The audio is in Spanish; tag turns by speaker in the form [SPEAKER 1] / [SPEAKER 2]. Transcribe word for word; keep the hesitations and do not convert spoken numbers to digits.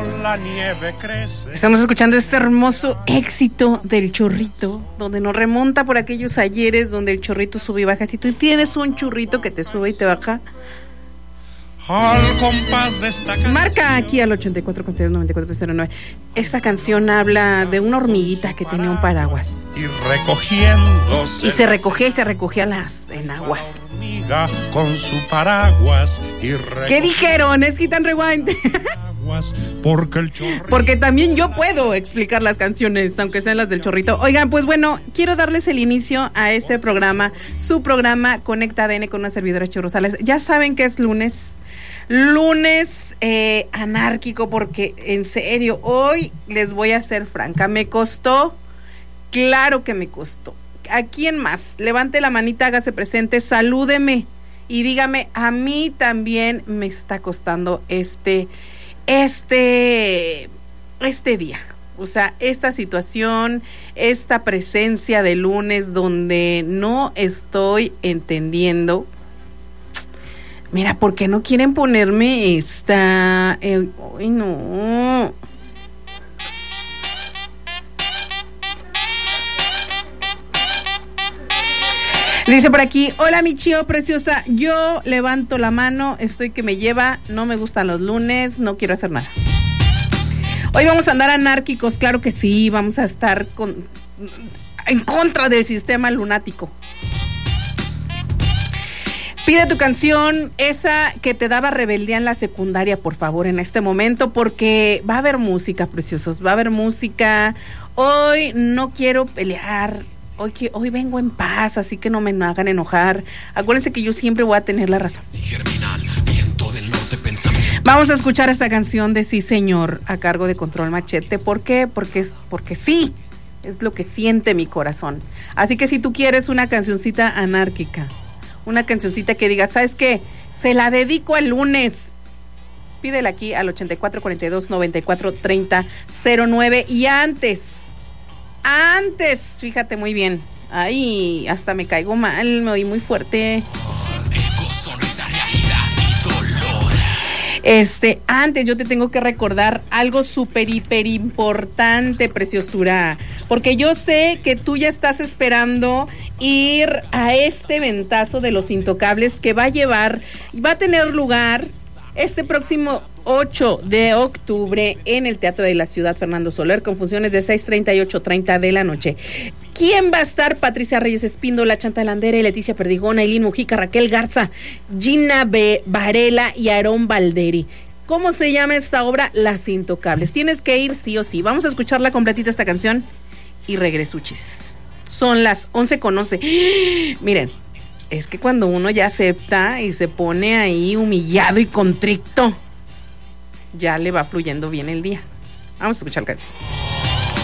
[SPEAKER 1] la nieve crece.
[SPEAKER 2] Estamos escuchando este hermoso éxito del Chorrito, donde nos remonta por aquellos ayeres donde el Chorrito sube y baja. Si tú tienes un churrito que te sube y te baja,
[SPEAKER 1] al compás de esta canción,
[SPEAKER 2] marca aquí al ochenta y cuatro, cuarenta y dos, noventa y cuatro, cero nueve. Esta canción habla de una hormiguita que tenía un paraguas.
[SPEAKER 1] Y recogiéndose.
[SPEAKER 2] Y se recogía y se recogía las enaguas.
[SPEAKER 1] Hormiga con su paraguas y
[SPEAKER 2] ¿Qué dijeron? Es Hit and Rewind.
[SPEAKER 1] Porque el chorrito.
[SPEAKER 2] Porque también yo puedo explicar las canciones, aunque sean las del Chorrito. Oigan, pues bueno, quiero darles el inicio a este programa, su programa Conecta A D N con una servidora Chio Rosales. Ya saben que es lunes. Lunes eh, anárquico, porque en serio, hoy les voy a ser franca, me costó, claro que me costó. ¿A quién más? Levante la manita, hágase presente, salúdeme y dígame, a mí también me está costando este, este, este día. O sea, esta situación, esta presencia de lunes donde no estoy entendiendo. Mira, ¿por qué no quieren ponerme esta? Eh, ¡Ay, no! Dice por aquí, hola mi Chio preciosa, yo levanto la mano, estoy que me lleva, no me gustan los lunes, no quiero hacer nada. Hoy vamos a andar anárquicos, claro que sí, vamos a estar con, en contra del sistema lunático. Pide tu canción, esa que te daba rebeldía en la secundaria, por favor, en este momento, porque va a haber música, preciosos, va a haber música. Hoy no quiero pelear, hoy, que, hoy vengo en paz, así que no me hagan enojar. Acuérdense que yo siempre voy a tener la razón. Vamos a escuchar esta canción de Sí Señor, a cargo de Control Machete. ¿Por qué? Porque, es, porque sí, es lo que siente mi corazón. Así que si tú quieres una cancioncita anárquica, una cancioncita que diga, ¿sabes qué? Se la dedico al lunes. Pídela aquí al ochenta y cuatro, cuarenta y dos, noventa y cuatro, treinta, cero nueve. Y antes, antes, fíjate muy bien. Ay, hasta me caigo mal, me oí muy fuerte. Este, antes yo te tengo que recordar algo súper, hiper importante, preciosura, porque yo sé que tú ya estás esperando ir a este ventazo de Los Intocables que va a llevar, va a tener lugar este próximo ocho de octubre en el Teatro de la Ciudad Fernando Soler, con funciones de seis treinta y ocho treinta de la noche. ¿Quién va a estar? Patricia Reyes Espíndola, Chantal Andere, Leticia Perdigón, Ailín Mujica, Raquel Garza, Gina B. Varela y Aarón Valderi. ¿Cómo se llama esta obra? Las Intocables. Tienes que ir sí o sí. Vamos a escucharla completita esta canción y regresuchis. Son las once con once. Miren, es que cuando uno ya acepta y se pone ahí humillado y contrito, ya le va fluyendo bien el día. Vamos a escuchar la canción.